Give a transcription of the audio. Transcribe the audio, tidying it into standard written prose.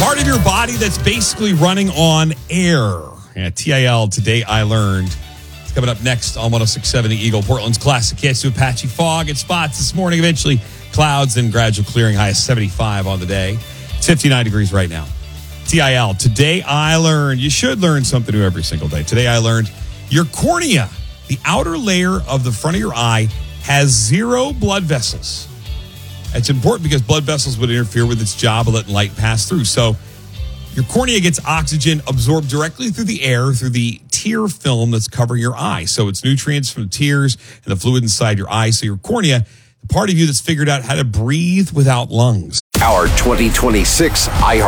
Part of your body that's basically running on air. Yeah, TIL, Today I Learned. It's coming up next on 106.7 The Eagle, Portland's classic hits with patchy fog and spots this morning. Eventually, clouds and gradual clearing, high of 75 on the day. It's 59 degrees right now. TIL, Today I Learned. You should learn something new every single day. Today I learned your cornea, the outer layer of the front of your eye, has 0 blood vessels. It's important because blood vessels would interfere with its job of letting light pass through. So your cornea gets oxygen absorbed directly through the air, through the tear film that's covering your eye. So it's nutrients from the tears and the fluid inside your eye. So your cornea, the part of you that's figured out how to breathe without lungs. Our 2026 iHeart